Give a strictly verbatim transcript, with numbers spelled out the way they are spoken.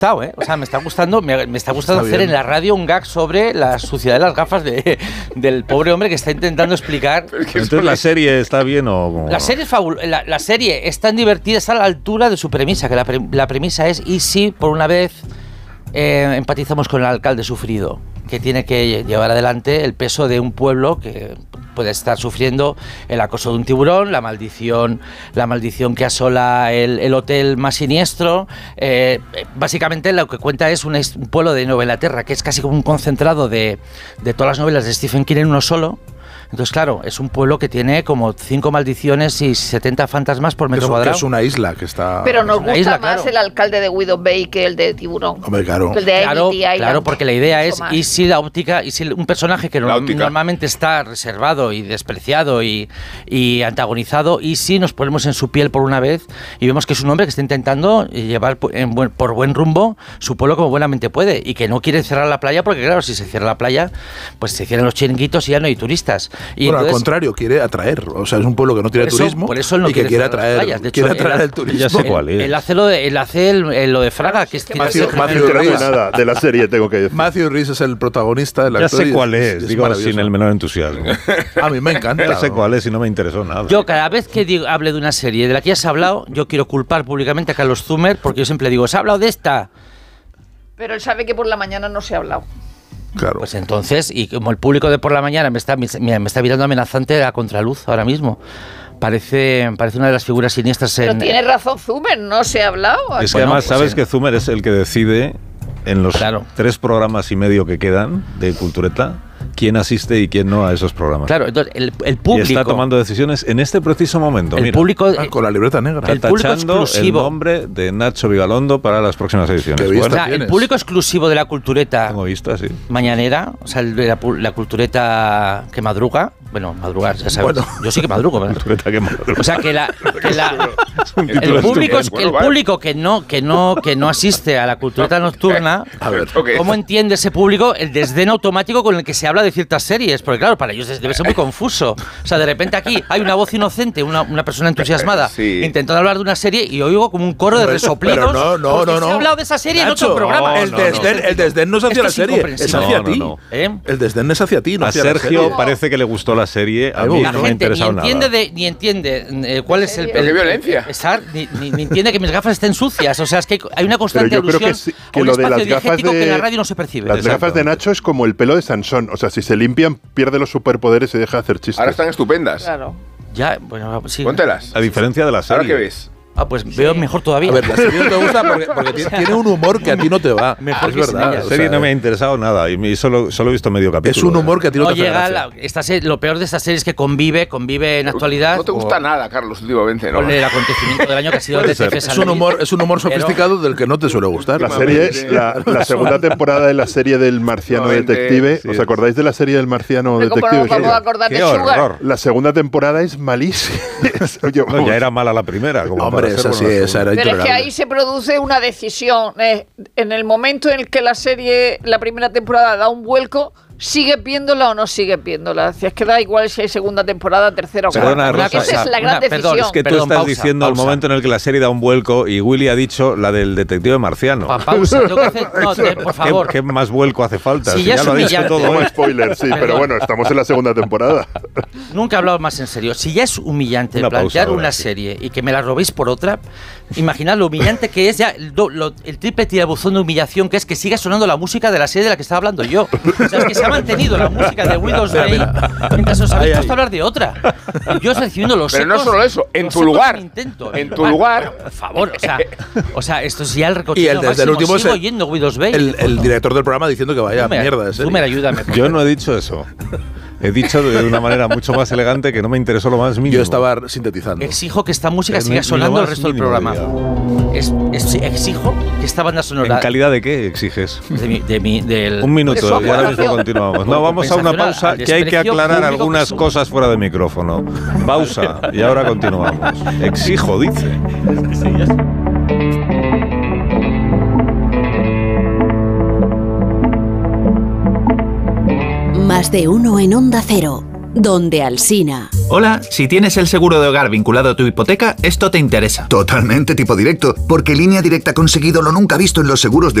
gustado, ¿eh? O sea, me está gustando, me, me está gustando está hacer en la radio un gag sobre la suciedad de las gafas de, del pobre hombre que está intentando explicar. Entonces, ¿la serie está bien o...? La serie es fabul- la, la serie es tan divertida, está a la altura de su premisa, que la, pre- la premisa es, ¿y si por una vez eh, empatizamos con el alcalde sufrido, que tiene que llevar adelante el peso de un pueblo que puede estar sufriendo el acoso de un tiburón, la maldición, la maldición que asola el, el hotel más siniestro? Eh, básicamente lo que cuenta es un, un pueblo de Nueva Inglaterra, que es casi como un concentrado de, de todas las novelas de Stephen King en uno solo. Entonces, claro, es un pueblo que tiene como cinco maldiciones y setenta fantasmas por metro es, cuadrado. Que es una isla que está... Pero nos gusta isla, más claro. el alcalde de Widow Bay que el de Tiburón. Hombre, claro. Que el de Claro, Amity Island. claro, porque la idea es, Más. y si la óptica, y si un personaje que no, normalmente está reservado y despreciado y, y antagonizado, y si nos ponemos en su piel por una vez y vemos que es un hombre que está intentando llevar en buen, por buen rumbo su pueblo como buenamente puede, y que no quiere cerrar la playa, porque claro, si se cierra la playa, pues se cierran los chiringuitos y ya no hay turistas. Y bueno, entonces, al contrario, quiere atraer. O sea, es un pueblo que no tiene por eso, turismo por eso él no y que quiere atraer, playas. De hecho, quiere atraer él, el turismo. Ya sé cuál es. Él, él hace, lo de, él hace el, el, lo de Fraga, que es que Matthew, No Matthew me Rhys. nada de la serie, tengo que decir. Matthew Rhys es el protagonista del Ya actor. sé cuál es, es digo maravilloso. sin el menor entusiasmo. A mí me encanta. Ya sé cuál es y no me interesó nada. Yo cada vez que digo, hable de una serie de la que ya se ha hablado, yo quiero culpar públicamente a Carlos Zumer, porque yo siempre digo, ¿se ha hablado de esta? Pero él sabe que por la mañana no se ha hablado. Claro. Pues entonces, y como el público de por la mañana me está, me, me está mirando amenazante a contraluz ahora mismo, parece, parece una de las figuras siniestras Pero en... tiene razón Zumer, no se ha hablado. Es que Bueno, además pues sabes sí. que Zumer es el que decide en los Claro. tres programas y medio que quedan de Cultureta quién asiste y quién no a esos programas. Claro, entonces el, el Y público... está tomando decisiones en este preciso momento. el Mira, público... Ah, con la libreta negra. el está público tachando el exclusivo. nombre de Nacho Vigalondo para las próximas ediciones. Qué Bueno, O sea, tienes. el público exclusivo de la cultureta tengo vista, sí. mañanera, o sea, el de la, pu- la cultureta que madruga, bueno, madrugar, ya sabes, Bueno. yo sí que madrugo, ¿verdad? Cultureta que madruga. O sea, que la, que la Un título el público, es- estupendo. el público que no que no que no asiste a la cultureta nocturna, A ver. ¿cómo entiende ese público el desdén automático con el que se habla de ciertas series? Porque claro, para ellos es- debe ser muy confuso. O sea, de repente aquí hay una voz inocente, una, una persona entusiasmada, Sí. intentando hablar de una serie y oigo como un coro de Pero- resoplidos. pero no, no, porque no, se no. ha hablado de esa serie Nacho, en otro programa. el, no, desdén, no. el desdén no es hacia Esto la es serie, es incomprensible. hacia No, no, ti. no. ¿Eh? El desdén es hacia ti, no A hacia la Sergio serie. parece que le gustó la serie, a Ay, mí la no me ha gente ni interesado nada. entiende, de, ni entiende eh, cuál es el, Pero el- qué violencia. estar, ni, ni- ni entiende que mis gafas estén sucias. O sea, es que hay una constante Pero yo creo alusión que sí, que a un lo de espacio las gafas diegético de- que en la radio no se percibe. Las Exacto. gafas de Nacho es como el pelo de Sansón. O sea, si se limpian, pierde los superpoderes y deja de hacer chistes. Ahora están estupendas. Claro. Ya, bueno, sí. Póntelas. A diferencia de la ¿Ahora serie. qué ves? Ah, pues veo mejor todavía. A ver, la serie no te gusta porque, porque tiene, tiene un humor que a ti no te va. Mejor es que sin verdad. ella. La o serie sea, no me ha interesado nada y me- solo, solo he visto medio capítulo. Es un humor que a ti no, no te hace llega gracia. la, esta serie, lo peor de esta serie es que convive, convive en actualidad. No te gusta o- nada, Carlos, últimamente, ¿no? con el acontecimiento del año que ha sido de ser. T F Es un humor, es un humor sofisticado del que no te suele gustar. La serie, la, la segunda temporada de la serie del marciano Nuevamente, detective. sí. ¿Os acordáis de la serie del marciano Pero ¿cómo no detective? nos vamos a acordar ¡Qué de Sugar? horror! La segunda temporada es malísima. Oye, No, vamos. ya era mala la primera. Como Hombre, para ser esa sí, buena la esa era Pero es que intolerable. ahí se produce una decisión. eh, en el momento en el que la serie, la primera temporada, da un vuelco, ¿sigues viéndola o no sigues viéndola? Si es que da igual si hay segunda temporada, tercera o Perdona, cuarta. Rosa, Esa es la gran una- perdón, decisión. Es que tú Perdón, estás pausa, diciendo el pausa. momento en el que la serie da un vuelco y Willy ha dicho la del detective marciano. Pa- pausa, tengo que hacer- no, te- por ¿Qué, favor. qué más vuelco hace falta? Si Si ya ya es lo ha dicho humillante. todo. Como ¿eh? spoiler, sí, pero Perdón. bueno, estamos en la segunda temporada. Nunca he hablado más en serio. Si ya es humillante Una plantear pausa ahora, una sí. serie y que me la robéis por otra, imaginad lo humillante que es ya el, do- lo- el triple tirabuzón de humillación que es que siga sonando la música de la serie de la que estaba hablando yo. O sea, es que se ha mantenido la música de Widow's Bay mientras os habéis Ay, puesto a ay. hablar de otra. Y yo estoy recibiendo los Pero no ecos- solo eso, en los tu ecos lugar. de mi intento. En tu lugar. Por favor, o sea, o sea, esto es ya el Y recochino el desde máximo. el último es Sigo el, oyendo Widow's Bay. el, el director del programa diciendo que vaya Zumer, mierda de serie. Zumer, ayúdame. por Yo favor. no he dicho eso. He dicho de una manera mucho más elegante que no me interesó lo más mínimo. Yo estaba sintetizando. Exijo que esta música Pero siga ni- ni sonando lo el más resto del mínimo, programa. Es, es- exijo que esta banda sonora ¿En calidad de qué exiges? de mi, de mi- del, Un minuto Eso, y ahora mismo compensación. continuamos. No, vamos a una pausa al que hay que desprecio aclarar público que algunas su- cosas fuera de micrófono. Pausa y ahora continuamos. Exijo, dice. Más de uno en Onda Cero, donde Alsina. Hola, si tienes el seguro de hogar vinculado a tu hipoteca, esto te interesa. Totalmente tipo directo, porque Línea Directa ha conseguido lo nunca visto en los seguros de